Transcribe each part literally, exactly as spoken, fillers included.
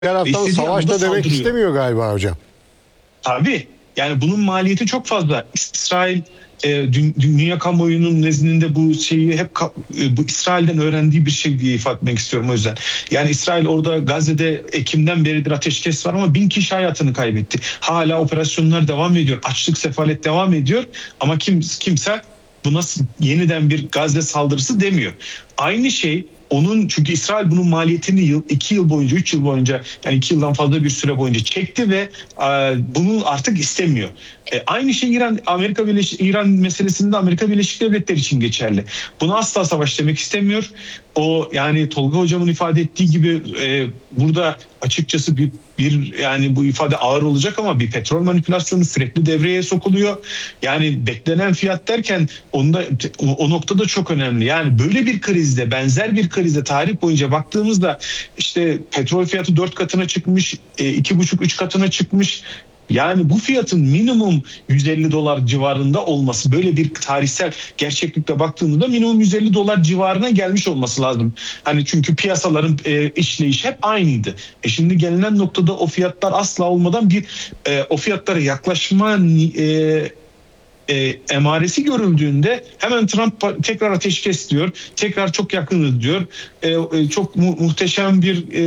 taraftan savaşta demek istemiyor galiba hocam. Tabii. Yani bunun maliyeti çok fazla. İsrail e, dünya kamuoyunun nezdinde bu şeyi hep e, bu İsrail'den öğrendiği bir şey diye ifade etmek istiyorum o yüzden. Yani İsrail orada Gazze'de Ekim'den beridir ateşkes var ama bin kişi hayatını kaybetti. Hala operasyonlar devam ediyor. Açlık, sefalet devam ediyor. Ama kim, kimse bu nasıl yeniden bir Gazze saldırısı demiyor. Aynı şey onun, çünkü İsrail bunun maliyetini yıl, iki yıl boyunca, üç yıl boyunca, yani iki yıldan fazla bir süre boyunca çekti ve e, bunu artık istemiyor. E, aynı şey İran, Amerika Birleşik İran meselesinde Amerika Birleşik Devletleri için geçerli. Bunu asla savaş demek istemiyor. O, yani Tolga hocamın ifade ettiği gibi e, burada açıkçası bir bir yani bu ifade ağır olacak ama bir petrol manipülasyonu sürekli devreye sokuluyor. Yani beklenen fiyat derken onda o, o noktada çok önemli. Yani böyle bir krizde, benzer bir krizde tarih boyunca baktığımızda işte petrol fiyatı dört katına çıkmış, iki buçuk üç katına çıkmış. Yani bu fiyatın minimum yüz elli dolar civarında olması, böyle bir tarihsel gerçeklikte baktığımızda minimum yüz elli dolar civarına gelmiş olması lazım. Hani çünkü piyasaların e, işleyişi hep aynıydı. E şimdi gelinen noktada o fiyatlar asla olmadan bir e, o fiyatlara yaklaşma e, E, emaresi görüldüğünde hemen Trump tekrar ateşkes diyor, tekrar çok yakınız diyor, e, e, çok mu- muhteşem bir e,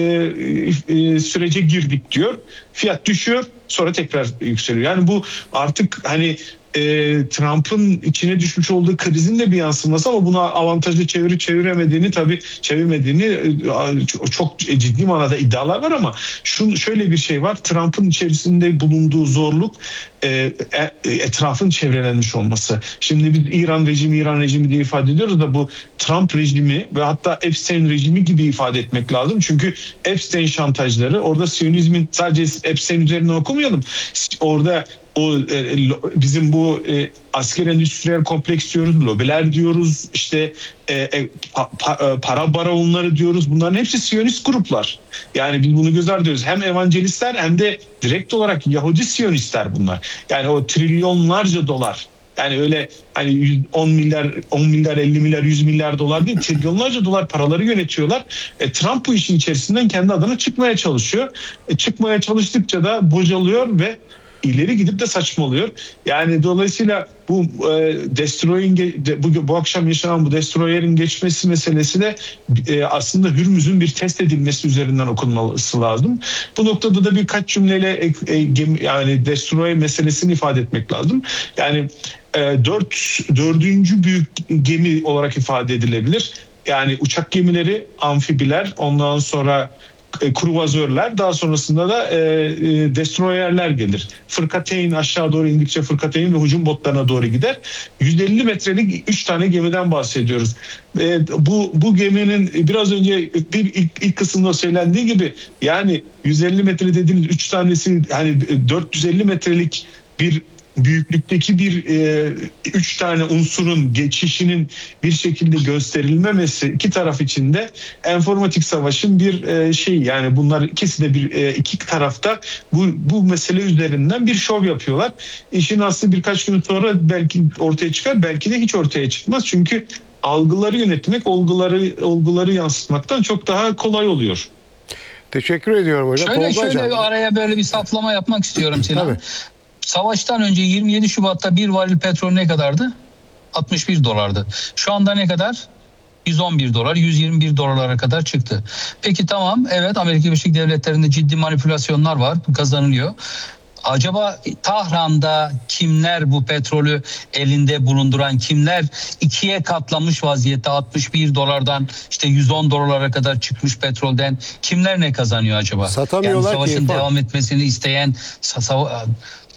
e, sürece girdik diyor, fiyat düşüyor, sonra tekrar yükseliyor. Yani bu artık hani e, Trump'ın içine düşmüş olduğu krizin de bir yansıması ama buna avantajlı çevirip çeviremediğini, tabii çevirmediğini e, çok ciddi manada iddialar var ama şu şöyle bir şey var: Trump'ın içerisinde bulunduğu zorluk e, etrafın çevrelenmiş olması. Şimdi biz İran rejimi, İran rejimi diye ifade ediyoruz da bu Trump rejimi ve hatta Epstein rejimi gibi ifade etmek lazım. Çünkü Epstein şantajları, orada Siyonizmin sadece Epstein üzerinden okumayalım. Orada o e, bizim bu e, asker endüstriyel kompleks diyoruz, lobiler diyoruz, işte e, e, pa, pa, para baronları diyoruz. Bunların hepsi Siyonist gruplar. Yani biz bunu göz ardı ediyoruz. Hem evangelistler hem de direkt olarak Yahudi Siyonistler bunlar. Yani o trilyonlarca dolar. Yani öyle hani on milyar, on milyar, elli milyar, yüz milyar dolar değil, trilyonlarca dolar paraları yönetiyorlar. E, Trump bu işin içerisinden kendi adına çıkmaya çalışıyor. E, çıkmaya çalıştıkça da bocalıyor ve ileri gidip de saçmalıyor. Yani dolayısıyla bu e, destroying de, bu, bu akşam yaşanan bu destroyer'in geçmesi meselesi de e, aslında Hürmüz'ün bir test edilmesi üzerinden okunması lazım. Bu noktada da birkaç cümleyle e, gemi, yani destroyer meselesini ifade etmek lazım. Yani e, dört dördüncü büyük gemi olarak ifade edilebilir. Yani uçak gemileri, amfibiler, ondan sonra E, kruvazörler, daha sonrasında da e, e, destroyerler gelir. Fırkateyn aşağı doğru indikçe fırkateyn ve hücum botlarına doğru gider. yüz elli metrelik üç tane gemiden bahsediyoruz. E, bu bu geminin biraz önce bir ilk, ilk kısımda söylendiği gibi, yani yüz elli metre dediğimiz üç tanesi, hani dört yüz elli metrelik bir büyüklükteki bir e, üç tane unsurun geçişinin bir şekilde gösterilmemesi iki taraf için de enformatik savaşın bir e, şey. Yani bunlar ikisi de bir e, iki tarafta bu bu mesele üzerinden bir şov yapıyorlar. İşin aslı birkaç gün sonra belki ortaya çıkar, belki de hiç ortaya çıkmaz. Çünkü algıları yönetmek, olguları olguları yansıtmaktan çok daha kolay oluyor. Teşekkür ediyorum hocam. Şöyle Tolga şöyle hocam, bir araya böyle bir saflama yapmak istiyorum Sinan. Tabii. Savaştan önce yirmi yedi Şubat'ta bir varil petrol ne kadardı? altmış bir dolardı. Şu anda ne kadar? yüz on bir dolar, yüz yirmi bir dolarlara kadar çıktı. Peki tamam, evet, Amerika Birleşik Devletleri'nde ciddi manipülasyonlar var, kazanılıyor. Acaba Tahran'da kimler bu petrolü elinde bulunduran, kimler ikiye katlamış vaziyette altmış bir dolardan işte yüz on dolara kadar çıkmış petrolden, kimler ne kazanıyor acaba? Satamıyorlar yani savaşın ki, devam etmesini isteyen sava-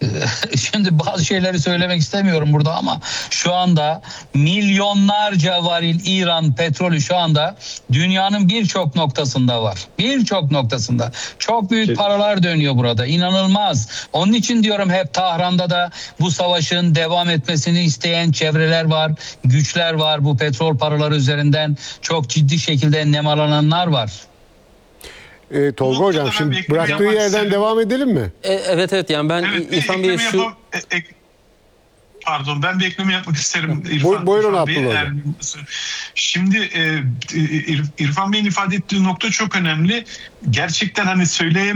şimdi bazı şeyleri söylemek istemiyorum burada ama şu anda milyonlarca varil İran petrolü şu anda dünyanın birçok noktasında var. Birçok noktasında. Çok büyük paralar dönüyor burada. İnanılmaz. Onun için diyorum, hep Tahran'da da bu savaşın devam etmesini isteyen çevreler var, güçler var. Bu petrol paraları üzerinden çok ciddi şekilde nemalananlar var. E, Tolga hocam, şimdi bıraktığı yerden istedim. devam edelim mi? E, evet evet yani ben Evet, İrfan Bey'e şu... Yapalım. E, e, pardon ben bir ekleme yapmak isterim. Buyur- İrfan, buyurun İrfan Bey. Abdullah Eğer- Şimdi e, İrfan Bey'in ifade ettiği nokta çok önemli. Gerçekten hani söyleyemem